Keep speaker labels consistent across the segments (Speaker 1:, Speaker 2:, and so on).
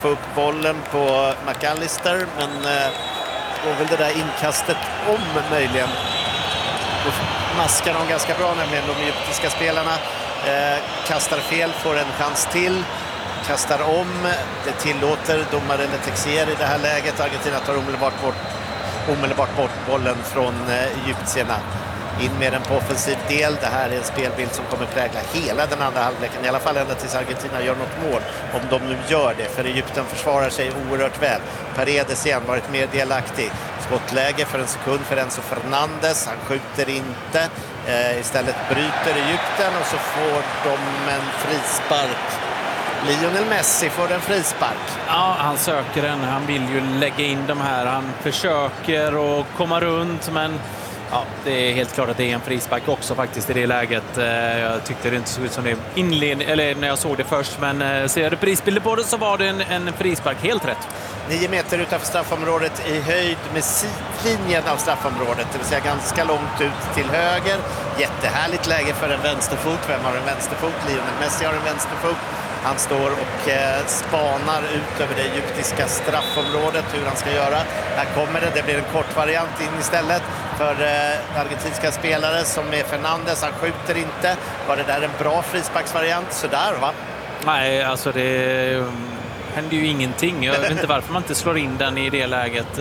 Speaker 1: få upp bollen på McAllister, men går väl det där inkastet om möjligen. Då maskar de ganska bra, nämligen de egyptiska spelarna. Kastar fel, får en chans till. Kastar om, det tillåter domare Letexier i det här läget. Argentina tar omedelbart bort bollen från egyptierna. In med den på offensiv del. Det här är en spelbild som kommer prägla hela den andra halvleken. I alla fall ända tills Argentina gör något mål. Om de nu gör det. För Egypten försvarar sig oerhört väl. Paredes igen varit mer delaktig. Skottläge för en sekund för Enzo Fernandes. Han skjuter inte. Istället bryter Egypten och så får de en frispark. Lionel Messi får en frispark.
Speaker 2: Ja, han söker den. Han vill ju lägga in de här. Han försöker att komma runt, men ja, det är helt klart att det är en frispark också faktiskt i det läget. Jag tyckte det inte såg ut som det eller när jag såg det först, men ser jag reprisbilder på det så var det en frispark, helt rätt.
Speaker 1: 9 meter utanför straffområdet i höjd med sidlinjen av straffområdet, det vill säga ganska långt ut till höger. Jättehärligt läge för en vänsterfot. Vem har en vänsterfot? Lionel Messi har en vänsterfot. Han står och spanar ut över det egyptiska straffområdet hur han ska göra. Här kommer det blir en kort variant in istället för argentinska spelare som är Fernandes. Han skjuter inte. Var det där en bra frisparksvariant? Sådär, va?
Speaker 2: Nej, alltså det händer ju ingenting. Jag vet inte varför man inte slår in den i det läget.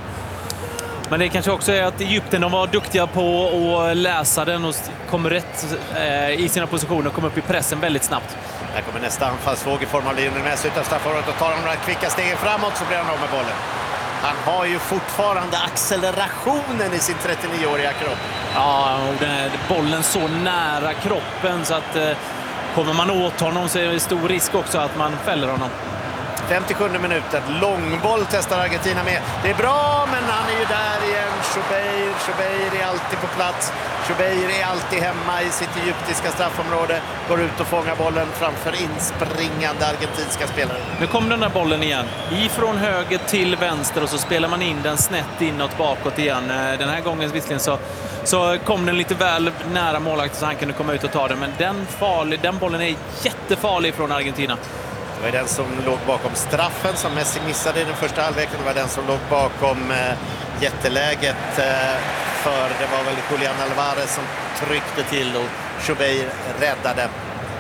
Speaker 2: Men det kanske också är att Egypten, de var duktiga på att läsa den och kom rätt i sina positioner och kom upp i pressen väldigt snabbt.
Speaker 1: Här kommer nästa anfallsvåg i form av Lionel Messi utan straffområdet och tar de några kvicka stegen framåt, så blir han av med bollen. Han har ju fortfarande accelerationen i sin 39-åriga kropp.
Speaker 2: Ja, och den är bollen så nära kroppen så att kommer man åt honom så är det stor risk också att man fäller honom.
Speaker 1: 57 minuten, långboll testar Argentina med. Det är bra, men han är ju där igen. Chobeir är alltid på plats. Chobeir är alltid hemma i sitt egyptiska straffområde. Går ut och fångar bollen framför inspringande argentinska spelare.
Speaker 2: Nu kom den där bollen igen. Ifrån höger till vänster och så spelar man in den snett inåt bakåt igen. Den här gången visserligen så kom den lite väl nära målvakten så han kunde komma ut och ta den. Men den bollen är jättefarlig från Argentina.
Speaker 1: Det var den som låg bakom straffen som Messi missade i den första halvleken. Det var den som låg bakom jätteläget för det var väl Julian Alvarez som tryckte till och Chobeir räddade.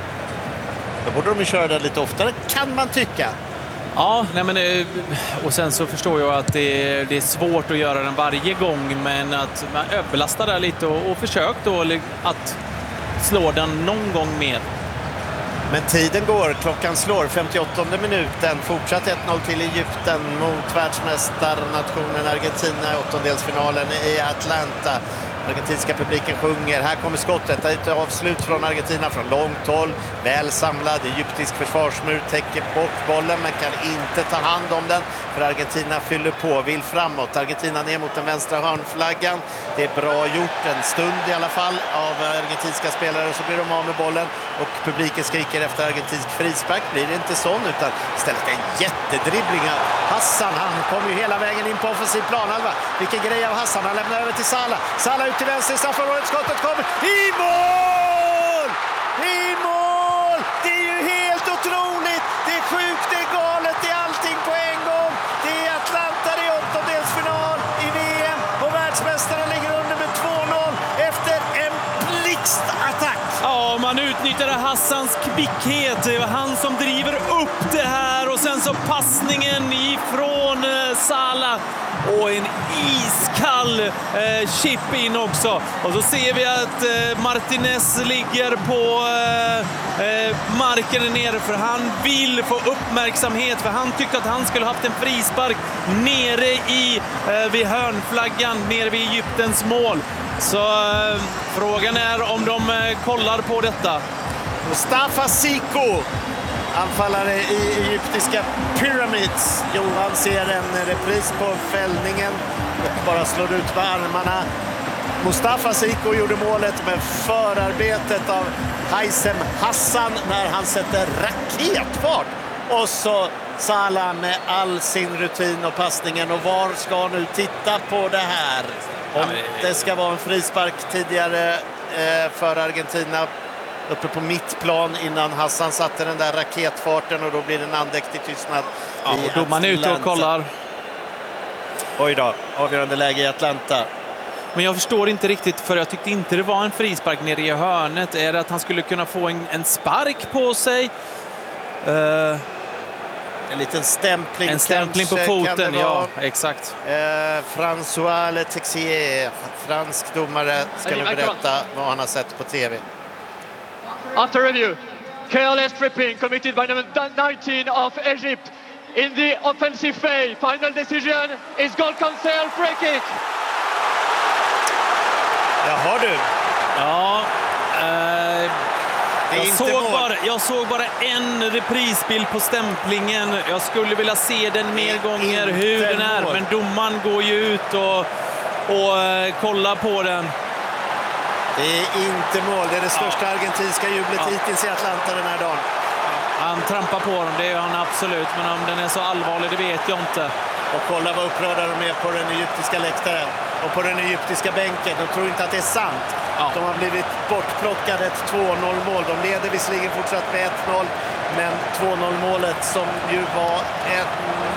Speaker 1: Då borde de ju köra det lite oftare, kan man tycka.
Speaker 2: Ja, nej men, och sen så förstår jag att det är svårt att göra den varje gång, men att man överbelastar där lite och försökt då att slå den någon gång mer.
Speaker 1: Men tiden går, klockan slår, 58 minuten, fortsatt 1-0 till Egypten mot världsmästarnationen Argentina i åttondelsfinalen i Atlanta. Argentinska publiken sjunger. Här kommer skottet. Det är ett avslut från Argentina från långt håll. Väl samlad. Egyptisk försvarsmur täcker bort bollen men kan inte ta hand om den. För Argentina fyller på, vill framåt. Argentina ner mot den vänstra hörnflaggan. Det är bra gjort, en stund i alla fall av argentinska spelare, så blir de av med bollen. Och publiken skriker efter argentinsk frispark. Blir det inte sån, utan istället en jättedribbling av Hassan. Han kommer ju hela vägen in på offensiv planhalva. Vilken grej av Hassan. Han lämnar över till Salah. Salah ut till vänster i straffområdet. Skottet kommer i mål! I mål! Det är ju helt otroligt. Det är sjukt, det är galet, det är allting på en gång. Det är Atlanta, det är åttondelsfinal i VM och världsmästarna ligger under med 2-0 efter en blixtattack.
Speaker 2: Ja, man utnyttjade Hassans kvickhet. Det var han som driver upp det här och sen så passningen ifrån Salah. Och en iskall chip in också. Och så ser vi att Martinez ligger på marken nere, för han vill få uppmärksamhet. För han tyckte att han skulle haft en frispark nere vid hörnflaggan, nere vid Egyptens mål. Så frågan är om de kollar på detta.
Speaker 1: Mustafa Siko, anfallare i egyptiska Pyramids. Johan ser en repris på fällningen och bara slår ut med armarna. Mustafa Siko gjorde målet med förarbetet av Haysem Hassan när han sätter raketfart. Och så Salah med all sin rutin och passningen. Och VAR ska nu titta på det här. Om det ska vara en frispark tidigare för Argentina uppe på mittplan innan Hassan satte den där raketfarten, och då blir det en andäktig tystnad.
Speaker 2: Ja, och domaren är ute och kollar.
Speaker 1: Oj då, avgörande läge i Atlanta.
Speaker 2: Men jag förstår inte riktigt, för jag tyckte inte det var en frispark nere i hörnet. Är det att han skulle kunna få en spark på sig?
Speaker 1: En liten stämpling.
Speaker 2: En stämpling på foten, ja, exakt.
Speaker 1: François Le Texier, fransk domare, ska nu berätta vad han har sett på TV.
Speaker 3: After review, careless tripping committed by number 19 of Egypt in the offensive phase. Final decision is goal cancel, free kick.
Speaker 1: Jaha du.
Speaker 2: Ja,
Speaker 1: jag
Speaker 2: såg bara en reprisbild på stämplingen. Jag skulle vilja se den mer gånger hur den är. Men domaren går ju ut och kollar på den.
Speaker 1: Det är inte mål. Det är det största argentinska jublet hittills i Atlanta den här dagen.
Speaker 2: Han trampar på dem, det gör han absolut. Men om den är så allvarlig, det vet jag inte.
Speaker 1: Och kolla vad upprörda de är på den egyptiska läktaren och på den egyptiska bänken. De tror inte att det är sant. Ja. De har blivit bortplockade, ett 2-0-mål. De leder visserligen fortsatt med 1-0, men 2-0-målet som ju var en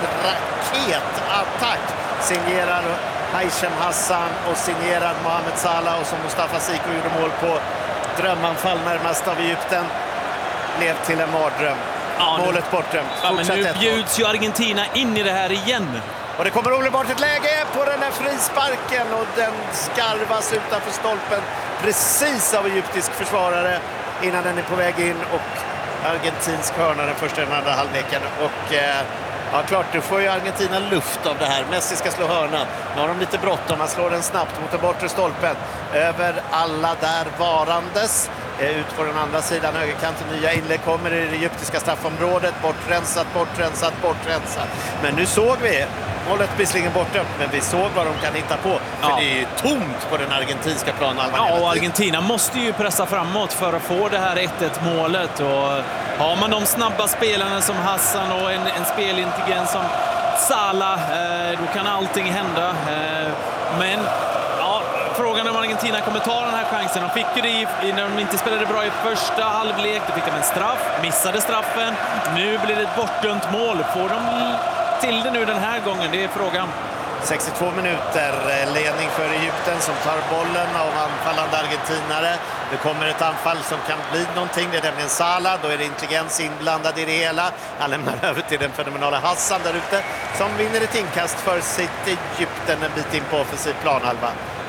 Speaker 1: raketattack signerar Hayshem Hassan och signerad Mohamed Salah, och som Mustafa Siko gjorde mål på drömanfall närmast av Egypten, blev till en mardröm. Ja, målet bortdömt.
Speaker 2: Ja, men nu bjuds ju Argentina in i det här igen.
Speaker 1: Och det kommer omedelbart ett läge på den här frisparken, och den skarvas utanför stolpen precis av egyptisk försvarare innan den är på väg in, och argentinsk hörna den första och den andra halvleken. Och ja, klart, du får ju Argentina luft av det här. Messi ska slå hörnan. Nu har de lite bråttom. Man slår den snabbt mot den bortre stolpen. Över alla där varandes. Ut på den andra sidan, högerkanten. Nya inlägg kommer i det egyptiska straffområdet. Bortrensat. Men nu såg vi målet visserligen bortdömt, men vi såg vad de kan hitta på. För det är ju tomt på den argentinska planen.
Speaker 2: Ja, och Argentina måste ju pressa framåt för att få det här 1-1 målet. Och har man de snabba spelarna som Hassan och en spelintelligens som Salah, då kan allting hända. Men ja, frågan om Argentina kommer ta den här chansen. De fick ju det när de inte spelade bra i första halvlek. Då fick de en straff, missade straffen. Nu blir det ett bortdömt mål. Får de till det nu den här gången? Det är frågan.
Speaker 1: 62 minuter, ledning för Egypten som tar bollen av anfallande argentinare. Det kommer ett anfall som kan bli någonting, det är nämligen Salah. Då är det intelligens inblandad i det hela. Han lämnar över till den fenomenala Hassan där ute, som vinner ett inkast för sitt Egypten en bit in på offensiv planhalva.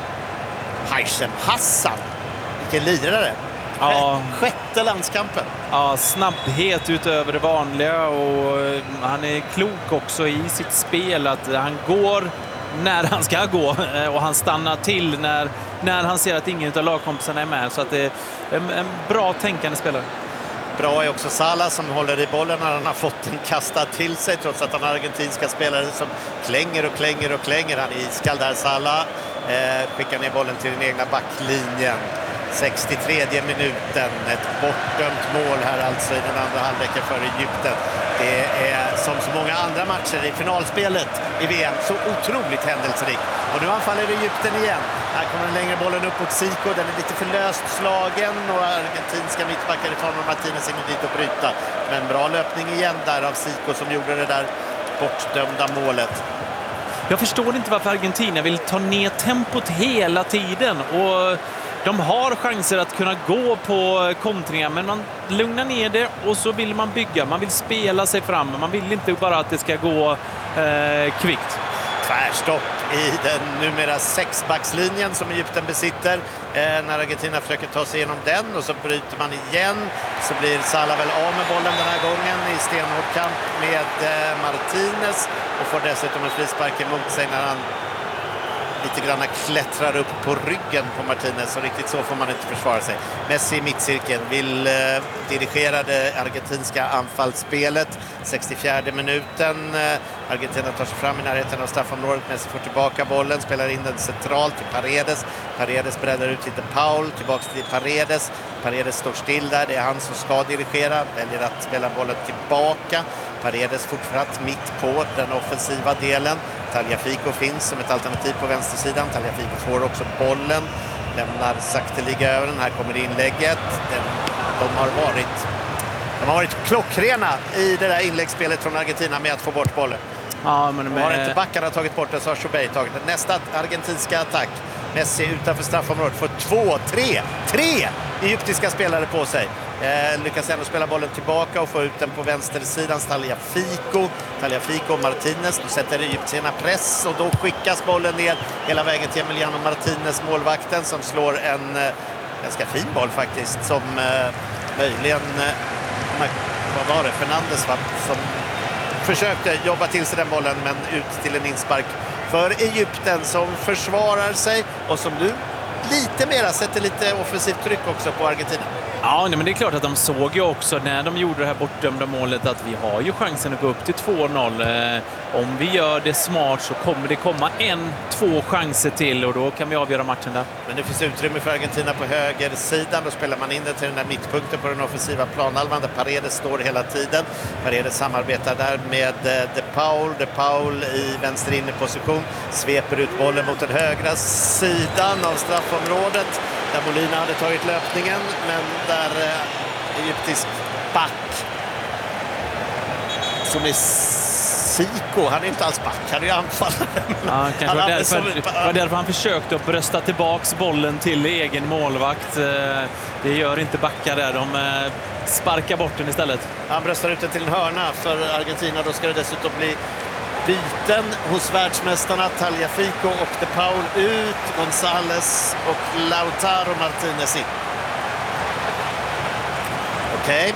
Speaker 1: Hayshem Hassan, vilken lirare.
Speaker 2: Ja.
Speaker 1: Sjätte landskampen.
Speaker 2: Ja, snabbhet utöver det vanliga, och han är klok också i sitt spel, att han går när han ska gå och han stannar till när han ser att ingen av lagkompisarna är med, så att det är en bra tänkande spelare.
Speaker 1: Bra är också Salah som håller i bollen när han har fått den kastad till sig, trots att han har argentinska spelare som klänger. Han är iskall där, Salah. Skickar ner bollen till den egna backlinjen. 63 minuten, ett bortdömt mål här alltså i den andra halvleken för Egypten. Det är som så många andra matcher i finalspelet i VM så otroligt händelserikt. Och nu anfaller Egypten igen. Här kommer den längre bollen upp mot Siko, den är lite för löst slagen, och argentinska mittbackar i form av Martinez in dit och bryta. Men bra löpning igen där av Siko som gjorde det där bortdömda målet.
Speaker 2: Jag förstår inte varför Argentina vill ta ner tempot hela tiden, och de har chanser att kunna gå på kontringar, men man lugnar ner det och så vill man bygga. Man vill spela sig fram. Man vill inte bara att det ska gå kvickt.
Speaker 1: Tvärstopp i den numera sexbackslinjen som Egypten besitter. När Argentina försöker ta sig igenom den, och så bryter man igen. Så blir Salah väl av med bollen den här gången i stenhård kamp med Martinez, och får dessutom en frispark emot sig när han lite grann klättrar upp på ryggen på Martinez, och riktigt så får man inte försvara sig. Messi i mittcirkeln vill dirigera det argentinska anfallsspelet. 64 minuten. Argentina tar sig fram i närheten av straffområdet. Messi får tillbaka bollen, spelar in den centralt till Paredes. Paredes breddar ut till Paul, tillbaka till Paredes. Paredes står still där, det är han som ska dirigera, väljer att spela bollen tillbaka. Paredes fortsatt mitt på den offensiva delen. Tagliafico finns som ett alternativ på vänstersidan. Tagliafico får också bollen, lämnar sakteliga över den. Här kommer inlägget. De har varit klockrena i det där inläggsspelet från Argentina med att få bort bollen.
Speaker 2: Ja, men
Speaker 1: Har inte backarna tagit bort det så har Choubeir tagit det. Nästa argentinska attack. Messi utanför straffområdet får 3 egyptiska spelare på sig. Lyckas ändå spela bollen tillbaka och få ut den på vänstersidan. Tagliafico och Martinez. Nu sätter egyptierna press och då skickas bollen ner hela vägen till Emiliano Martinez, målvakten, som slår en ganska fin boll faktiskt. Som möjligen, vad var det? Fernandes som försökte jobba till sig den bollen, men ut till en inspark för Egypten som försvarar sig och som nu lite mera sätter lite offensivt tryck också på Argentina.
Speaker 2: Ja, men det är klart att de såg ju också när de gjorde det här bortdömda målet att vi har ju chansen att gå upp till 2-0. Om vi gör det smart så kommer det komma 1-2 chanser till och då kan vi avgöra matchen där.
Speaker 1: Men det finns utrymme för Argentina på högersidan. Då spelar man in det till den där mittpunkten på den offensiva planhalvan där Paredes står hela tiden. Paredes samarbetar där med De Paul i vänster inneposition. Sveper ut bollen mot den högra sidan av straffområdet där Molina hade tagit löpningen, men där egyptisk back som är Zico, han är inte alls back, han är ju anfallare.
Speaker 2: Ja, kanske var därför han försökte att brösta tillbaks bollen till egen målvakt. Det gör inte backar där, de sparkar bort den istället.
Speaker 1: Han bröstar ut den till en hörna för Argentina, då ska det dessutom bli byten hos världsmästarna. Tagliafico och De Paul ut, González och Lautaro Martinez in. Okej.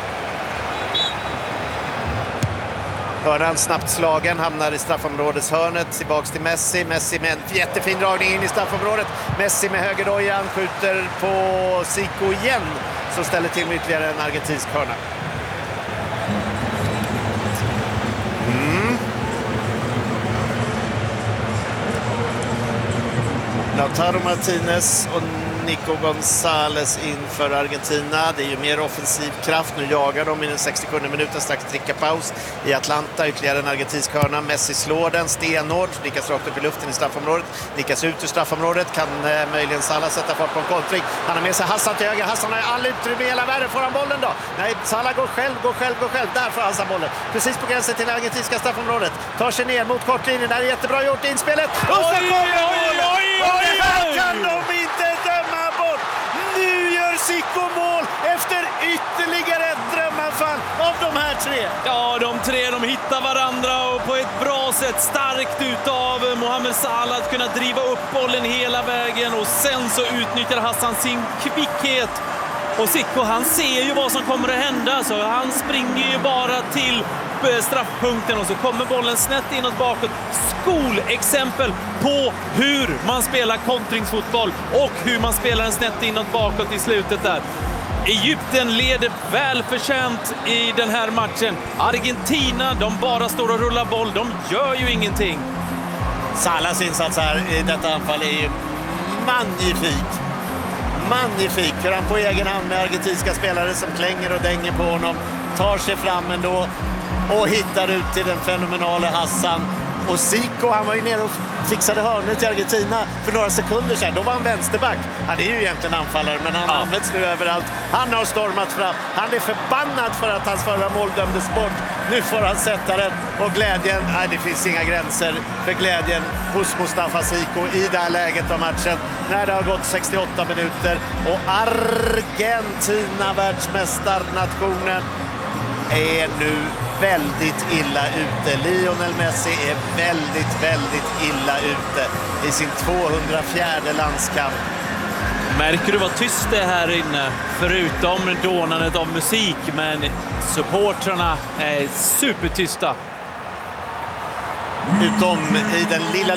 Speaker 1: Hörnan snabbt slagen, hamnar i straffområdeshörnet, tillbaks till Messi. Messi med en jättefin dragning in i straffområdet. Messi med högerdojan skjuter på Zico igen, som ställer till med ytterligare en argentinsk hörna. Lautaro Martinez och Nico González inför Argentina. Det är ju mer offensiv kraft. Nu jagar de i den 67 minuten, strax drickapaus i Atlanta. Ytterligare en argentinsk hörna. Messi slår den stenhårt. Nickas rakt upp i luften i straffområdet. Nickas ut ur straffområdet. Kan möjligen Salah sätta fart på en kontring. Han har med sig Hassan till höger. Hassan har all utrymme i hela världen. Får han bollen då? Nej, Salah går själv. Där får Hassan bollen. Precis på gränsen till det argentinska straffområdet. Tar sig ner mot kortlinjen. Där är jättebra gjort inspelet. Och så kommer målen! Och det här kan de inte döma bort. Nu gör Zico mål efter ytterligare ett drömanfall av de här tre.
Speaker 2: Ja, de tre, de hittar varandra och på ett bra sätt, starkt utav Mohamed Salah att kunna driva upp bollen hela vägen och sen så utnyttjar Hassan sin kvickhet. Och Zico, han ser ju vad som kommer att hända, så han springer ju bara till straffpunkten och så kommer bollen snett inåt bakåt. Skolexempel på hur man spelar kontringsfotboll och hur man spelar en snett inåt bakåt i slutet där. Egypten leder väl förtjänt i den här matchen. Argentina, de bara står och rullar boll. De gör ju ingenting.
Speaker 1: Salahs insats här i detta anfall är ju magnifik. För han på egen hand med argentinska spelare som klänger och dänger på honom. Tar sig fram ändå och hittar ut till den fenomenala Hassan. Och Zico, han var ju nere och fixade hörnet till Argentina för några sekunder sedan. Då var han vänsterback. Han är ju egentligen anfallare, men han används nu överallt. Han har stormat fram. Han är förbannad för att hans förra mål dömdes bort. Nu får han sätta den. Och glädjen, nej, det finns inga gränser för glädjen hos Mustafa Zico i det här läget av matchen. När det har gått 68 minuter och Argentina, världsmästarnationen, är nu väldigt illa ute. Lionel Messi är väldigt illa ute i sin 204:e landskamp.
Speaker 2: Märker du vad tyst det är här inne? Förutom dånandet av musik, men supportrarna är supertysta.
Speaker 1: Utom i den lilla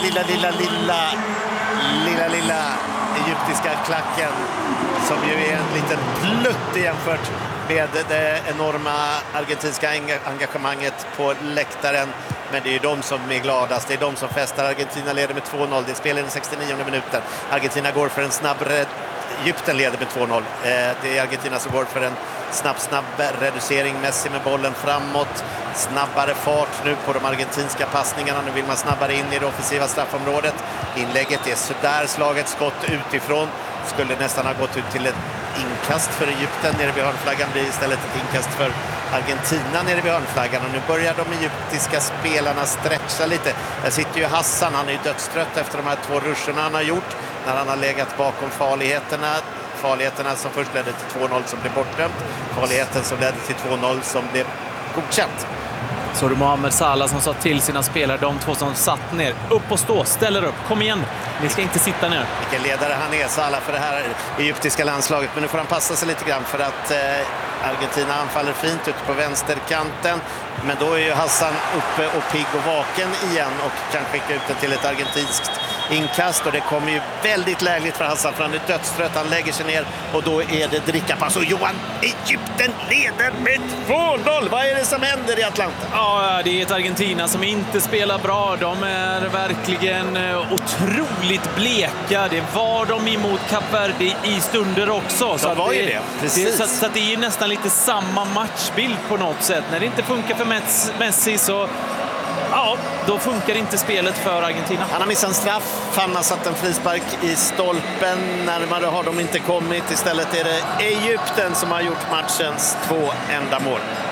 Speaker 1: egyptiska klacken som ju är en liten plutt jämfört med det enorma argentinska engagemanget på läktaren. Men det är ju de som är gladast, det är de som festar. Argentina leder med 2-0, det spelar i den 69:e minuten. Argentina går för en snabb Egypten leder med 2-0. Det är Argentina som går för en snabb reducering. Messi med bollen framåt. snabbare fart nu på de argentinska passningarna. Nu vill man snabbare in i det offensiva straffområdet. Inlägget är sådär, slaget skott utifrån. Skulle nästan ha gått ut till ett inkast för Egypten. Nere vid hörnflaggan blir istället ett inkast för Argentina nere vid hörnflaggan. Och nu börjar de egyptiska spelarna stretcha lite. Där sitter ju Hassan, han är ju dödstrött efter de här 2 ruscherna han har gjort. När han har legat bakom farligheterna som först ledde till 2-0 som blev bortdömt. Farligheten som ledde till 2-0 som blev godkänt.
Speaker 2: Så det Mohamed Salah som sa till sina spelare, de 2 som satt ner, upp och stå, ställer upp, kom igen, ni ska inte sitta ner.
Speaker 1: Vilken ledare han är, Salah, för det här egyptiska landslaget, men nu får han passa sig lite grann för att Argentina anfaller fint ute på vänsterkanten, men då är ju Hassan uppe och pigg och vaken igen och kan skicka ut den till ett argentinskt inkast, och det kommer ju väldigt lägligt för Hassan för han är dödstrött, han lägger sig ner och då är det drickapass och Johan, Egypten leder med 2-0. Vad är det som händer i Atlanta?
Speaker 2: Ja, det är ett Argentina som inte spelar bra. De är verkligen otroligt bleka. Det var de emot Kap Verde i stunder också.
Speaker 1: Så var ju det. Precis.
Speaker 2: Så det är nästan lite samma matchbild på något sätt. När det inte funkar för Messi så ja, då funkar inte spelet för Argentina.
Speaker 1: Han har missat en straff, Fan har satt en frispark i stolpen, närmare har de inte kommit. Istället är det Egypten som har gjort matchens 2 enda mål.